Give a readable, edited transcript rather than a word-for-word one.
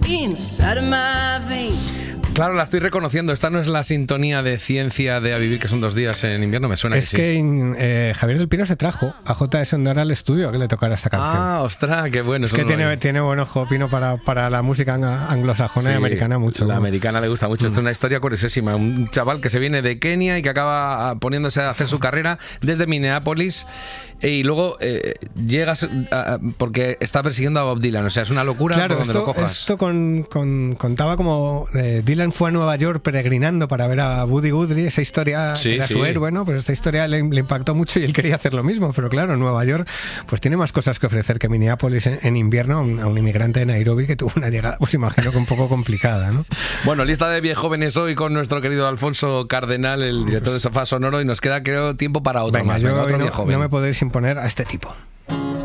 inside of my veins. Claro, la estoy reconociendo. Esta no es la sintonía de Ciencia de A Vivir, que son 2 días en invierno. Me suena es que sí. Javier del Pino se trajo a J.S. Ondara al estudio que le tocara esta canción. Ah, ostras, qué bueno. Es que tiene buen ojo Pino para la música anglosajona y americana mucho. La americana le gusta mucho. Esta es una historia curiosísima. Un chaval que se viene de Kenia y que acaba poniéndose a hacer su carrera desde Minneapolis y luego llegas porque está persiguiendo a Bob Dylan. O sea, es una locura claro, por donde lo cojas. Esto contaba como Dylan fue a Nueva York peregrinando para ver a Woody Guthrie. Esa historia era su héroe, ¿no? Pues esta historia le impactó mucho y él quería hacer lo mismo. Pero claro, Nueva York pues tiene más cosas que ofrecer que Minneapolis en invierno a un inmigrante de Nairobi que tuvo una llegada, pues imagino que un poco complicada, ¿no? Bueno, lista de viejóvenes hoy con nuestro querido Alfonso Cardenal, el director de Sofá Sonoro, y nos queda, creo, tiempo para otro. Venga, más. Yo otro no me puedo ir sin poner a este tipo.